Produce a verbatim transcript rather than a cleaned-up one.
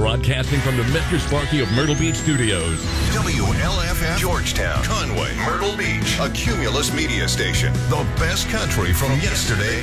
Broadcasting from the Mister Sparky of Myrtle Beach Studios. W L F F Georgetown, Conway, Myrtle Beach, a Cumulus media station. The best country from yesterday